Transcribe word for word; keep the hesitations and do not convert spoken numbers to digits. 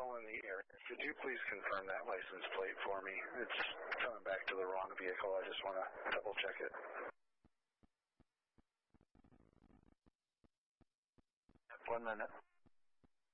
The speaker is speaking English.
still in the area. Could you please confirm that license plate for me? It's coming back to the wrong vehicle. I just want to double check it. One minute.